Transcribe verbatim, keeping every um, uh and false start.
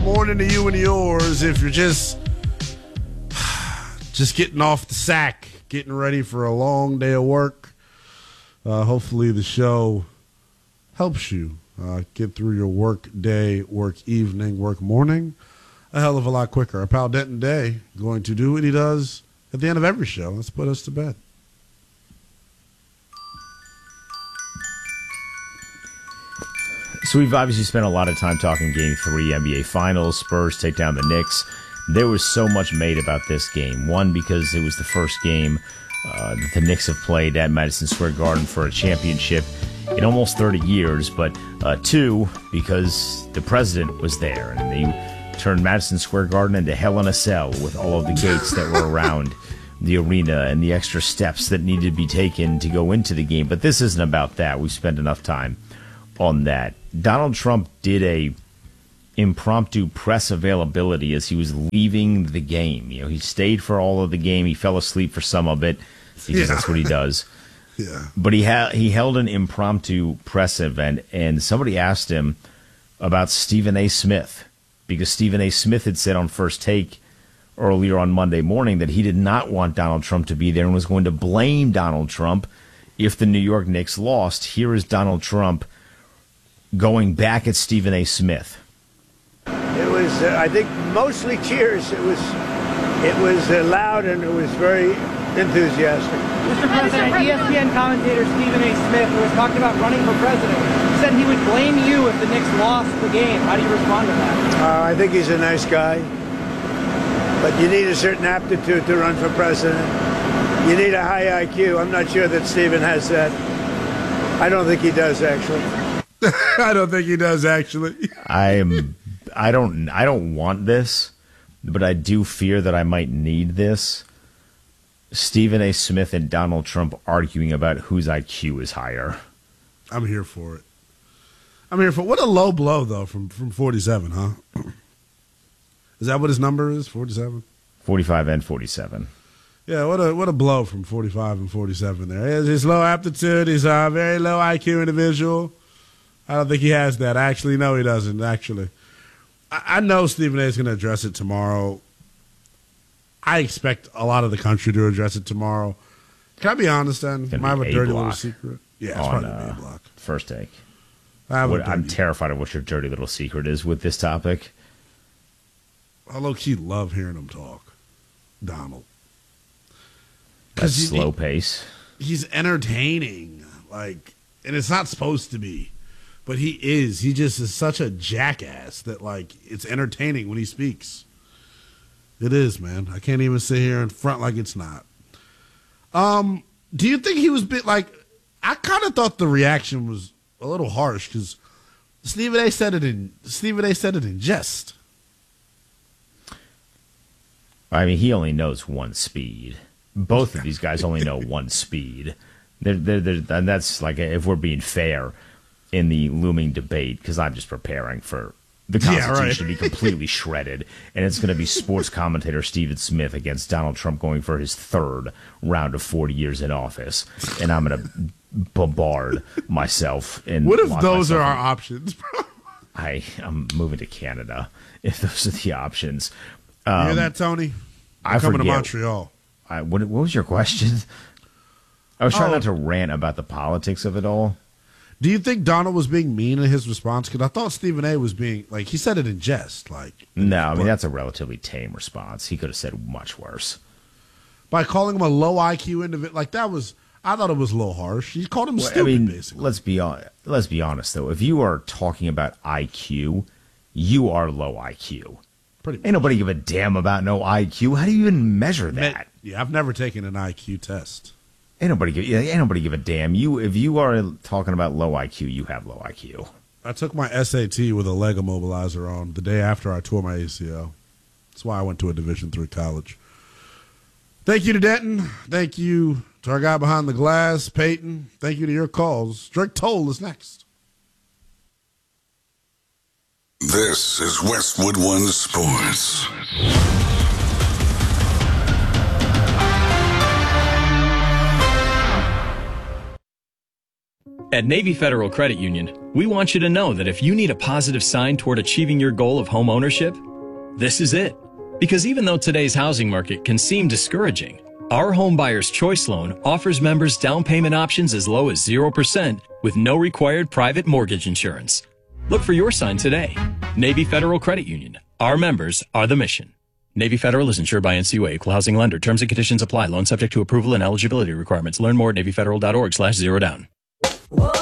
morning to you and yours. If you're just just getting off the sack, getting ready for a long day of work, uh, hopefully the show helps you uh, get through your work day, work evening, work morning a hell of a lot quicker. Our pal Denton Day going to do what he does at the end of every show. Let's put us to bed. So we've obviously spent a lot of time talking Game three, N B A Finals, Spurs take down the Knicks. There was so much made about this game. One, because it was the first game uh, that the Knicks have played at Madison Square Garden for a championship in almost thirty years. But uh, two, because the president was there, and they turned Madison Square Garden into hell in a cell with all of the gates that were around the arena and the extra steps that needed to be taken to go into the game. But this isn't about that. We've spent enough time on that. Donald Trump did a impromptu press availability as he was leaving the game. You know, he stayed for all of the game. He fell asleep for some of it because yeah. that's what he does. Yeah. But he ha- he held an impromptu press event, and somebody asked him about Stephen A. Smith, because Stephen A. Smith had said on First Take earlier on Monday morning that he did not want Donald Trump to be there and was going to blame Donald Trump if the New York Knicks lost. Here is Donald Trump going back at Stephen A. Smith. It was, uh, I think, mostly cheers. It was, it was uh, loud and it was very enthusiastic. Mister President, E S P N commentator Stephen A. Smith, who was talking about running for president, said he would blame you if the Knicks lost the game. How do you respond to that? Uh, I think he's a nice guy, but you need a certain aptitude to run for president. You need a high I Q. I'm not sure that Stephen has that. I don't think he does, actually. I don't think he does, actually. I'm. I don't. I don't want this, but I do fear that I might need this. Stephen A. Smith and Donald Trump arguing about whose I Q is higher. I'm here for it. I'm here for it. What a low blow, though, from from forty-seven, huh? Is that what his number is? forty-seven? forty-five and forty-seven. Yeah, what a what a blow from forty-five and forty-seven there. He's low aptitude. He's a very low I Q individual. I don't think he has that. Actually, no, he doesn't, actually. I, I know Stephen A. is going to address it tomorrow. I expect a lot of the country to address it tomorrow. Can I be honest, then? I have a dirty little secret. Yeah, it's on, probably uh, a block. First Take. I have what, a dirty, I'm terrified of what your dirty little secret is with this topic. I low-key love hearing him talk, Donald. That's he, slow he, pace. He's entertaining, like, and it's not supposed to be. But he is. He just is such a jackass that, like, it's entertaining when he speaks. It is, man. I can't even sit here in front like it's not. Um, do you think he was bit like? I kind of thought the reaction was a little harsh because Stephen A. said it in Stephen A. said it in jest. I mean, he only knows one speed. Both of these guys only know one speed. They're, they're, they're, and that's like, if we're being fair in the looming debate, because I'm just preparing for the Constitution yeah, right. to be completely shredded, and it's going to be sports commentator Stephen Smith against Donald Trump going for his third round of forty years in office, and I'm going to bombard myself. And what if those are our in, options, bro? I, I'm moving to Canada if those are the options. Um, you hear that, Tony? I'm I coming forget, to Montreal. I, what, what was your question? I was trying oh. not to rant about the politics of it all. Do you think Donald was being mean in his response? Because I thought Stephen A. was being, like, he said it in jest. Like, no, I mean, that's a relatively tame response. He could have said much worse. By calling him a low I Q individual, like, that was, I thought it was a little harsh. He called him well, stupid, I mean, basically. Let's be, on, let's be honest, though. If you are talking about I Q, you are low I Q. Pretty much. Ain't nobody give a damn about no I Q. How do you even measure that? Yeah, I've never taken an I Q test. Ain't nobody give, ain't nobody give a damn. You, if you are talking about low I Q, you have low I Q. I took my S A T with a leg immobilizer on the day after I tore my A C L. That's why I went to a Division three college. Thank you to Denton. Thank you to our guy behind the glass, Peyton. Thank you to your calls. Drake Toll is next. This is Westwood One Sports. At Navy Federal Credit Union, we want you to know that if you need a positive sign toward achieving your goal of home ownership, this is it. Because even though today's housing market can seem discouraging, our Home Buyer's Choice Loan offers members down payment options as low as zero percent with no required private mortgage insurance. Look for your sign today. Navy Federal Credit Union. Our members are the mission. Navy Federal is insured by N C U A, Equal Housing Lender. Terms and conditions apply. Loan subject to approval and eligibility requirements. Learn more at navy federal dot org slash zero down.